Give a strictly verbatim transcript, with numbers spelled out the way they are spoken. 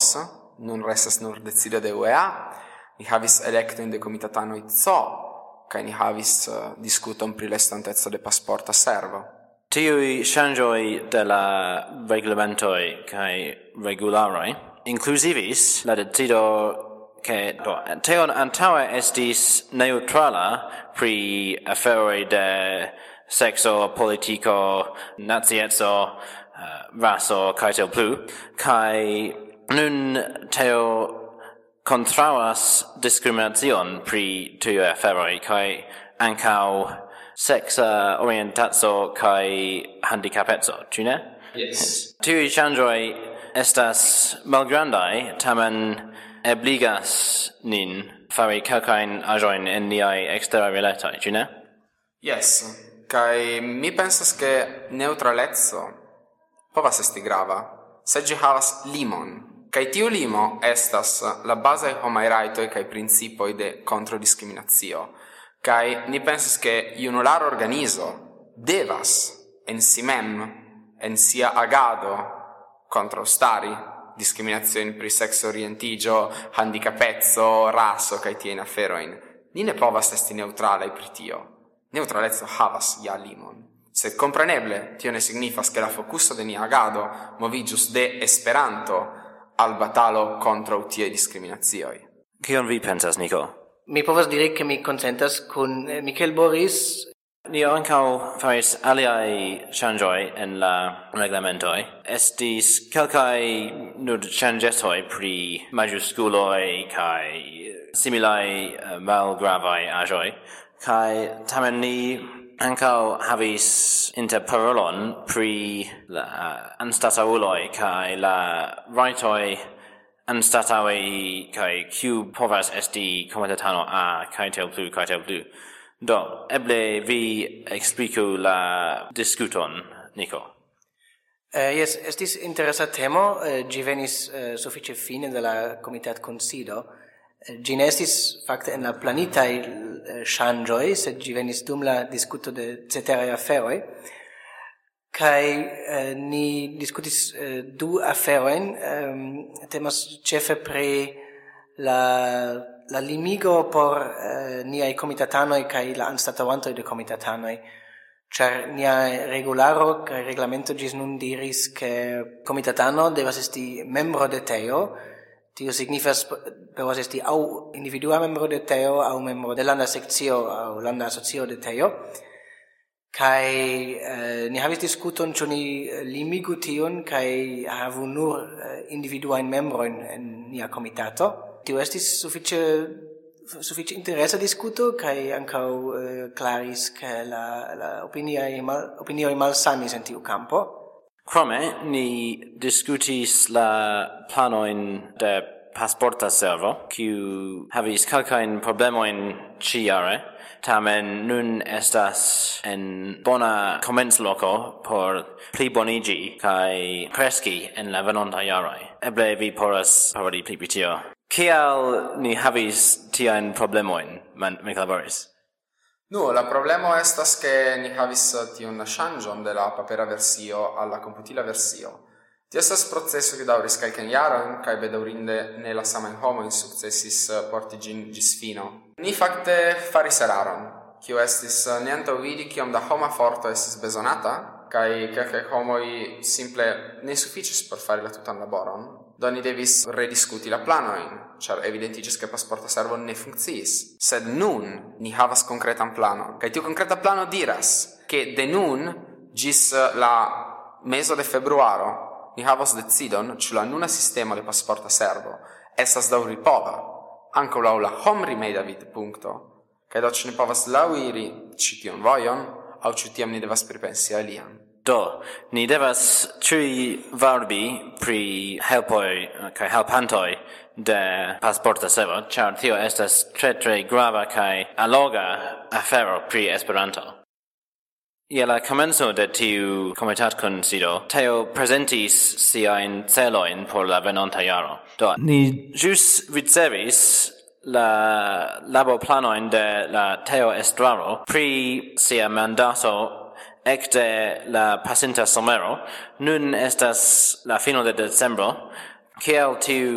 pos, nun restas nur decido de U E A, ni havis electo in de comitatanoi C O, kai ni havis uh, discuton pri l'estontezo de pasporta servo. Tiui changioi de la reglamentoi kai regularoi inclusivis la decido che do teon antaue estis neutrala pri aferoi de sexo, politico, nazietzo, uh, raso, kai tel plu, kai nun teo contrauas discriminacion pri tiui aferoi, kai ancau sexa orientatso kai handicapetso, ĉu ne? Yes. Tiui changioi estas malgrandai, tamen ebligas nin fari kelkajn aĵojn en niaj eksteraj rilatoj, ĉu ne? Yes. Kai mi pensas che neutralezzo povas esti grava, se ĝi havas limon. Kai tiu limo estas la bazaj homaj rajtoj kaj principoj de kontraŭdiskriminacio. Kai ni pensas che junulara organizo devas en si mem, en sia agado contrastari discriminazioni pri sexo orientigio, handicapezzo, raso kai tien aferoin. Ni ne povas esti neutralaj pri tio. Neutralezzo havas ja limon. Sed compreneble, tio ne signifas che la focuso de nia agado movigius de Esperanto al batalo contra tiei discriminazioi. Kion vi pensas, Nico? Mi povas diri che mi consentas con Michael Boris. Ni ankaŭ faris aliaj ŝanĝoj en la reglamentoj. Estis kelkaj nur ŝanĝetoj pri majuskuloj kaj similaj uh, malgravaj aĵoj. Kaj tamen ni ankaŭ havis interparolon pri la uh, anstataŭuloj kaj la rajtoj anstataŭi kaj kiu povas esti komitatano A kaj tel plu kaj tel plu. Do, eble vi explicu la discuton, Nico. Uh, yes, estis interesa temo, uh, gi venis uh, suffice fine de la comitat consido. Uh, gi ne estis facte en la planitai uh, changioi, sed gi venis dum la discuto de ceterai aferoi. Kai uh, ni discutis uh, du aferoin, um, temas cefe pri la la limigo por uh, niai comitatanoi kai la anstataŭantoj de comitatanoi, ĉar nia regularo kaj reglamento ĝis nun diris ke comitatano devas esti membro de teo. Tio signifas povas esti aŭ individua membro de teo aŭ membro de landa sekcio aŭ landa asocio de teo. Kaj uh, ni havis diskuton ĉu ni limigu tion kaj havu nur uh, individuajn membrojn en nia komitato. Tio estis sufiĉe sufiĉe interesa diskuto kaj ankaŭ uh, claris ke la la opinioj mal opinioj malsamis en tiu kampo. Krome ni diskutis la planojn de pasporta servo, kiu havis kelkajn problemojn ĉiujare, tamen nun estas en bona komencloko por pliboniĝi kaj kreski en la venontaj jaroj. Eble vi povas paroli pli pri tio. Kial ni havis tiajn problemojn, Michael Boris? Nu, la problemo estas ke ni havis tiun ŝanĝon de la papera versio al la komputila versio. Tio estas proceso kiu daŭris kelkajn jarojn kaj bedaŭrinde ne la samajn homojn sukcesis porti ĝin ĝis fino. Ni fakte faris eraron, kiu estis ne antaŭvidi kiom da homa forto estis bezonata kaj kelkaj homoj simple ne sufiĉis por fari la tutan laboron. Do ni devis rediskuti la planojn, ĉar evidentiĝis ke pasporta servo ne funkciis. Sed nun ni havas konkretan planon, kaj tiu konkreta plano diras ke de nun ĝis la mezo de februaro ni havas decidon ĉu la nuna sistemo de pasporta servo estas daŭripova ankaŭ laŭ la homrimedia vidpunkto, kaj do ĉu ni povas laŭiri ĉi tiun vojon aŭ ĉu tiam ni devas pripensi alian. Do, ni devas ĉiuj varbi pri helpoj kaj helpantoj de pasporta servo, ĉar tio estas tre tre grava kaj alloga afero pri Esperanto. Je la komenco de tiu komitatkunsido, Teo prezentis siajn celojn por la venonta jaro. Do, ni ĵus ricevis la laborplanojn de la Teo Estraro pri sia mandato ekde la pasinta somero. Nun estas la fino de decembro, kiel tiu